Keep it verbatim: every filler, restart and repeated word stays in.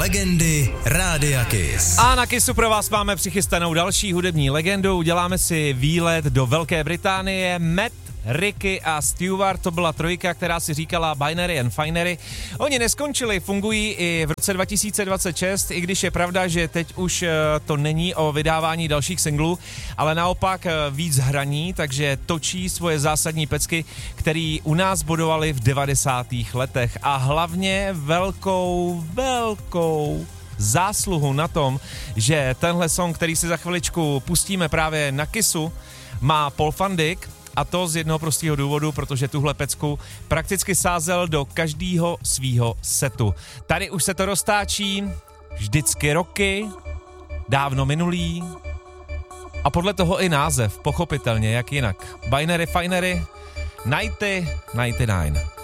Legendy Rádia Kiss. A na Kissu pro vás máme přichystanou další hudební legendu. Uděláme si výlet do Velké Británie. Matt, Ricky a Stewart, to byla trojka, která si říkala Binary and Finery. Oni neskončili, fungují i v roce dva tisíce dvacet šest, i když je pravda, že teď už to není o vydávání dalších singlů, ale naopak víc hraní, takže točí svoje zásadní pecky, který u nás bodovali v devadesátých letech a hlavně velkou, velkou zásluhu na tom, že tenhle song, který si za chviličku pustíme právě na Kissu, má Paul van Dyk. A to z jednoho prostého důvodu, protože tuhle pecku prakticky sázel do každého svýho setu. Tady už se to roztáčí, vždycky roky, dávno minulý. A podle toho i název, pochopitelně, jak jinak. Binary Finery, devadesát devět.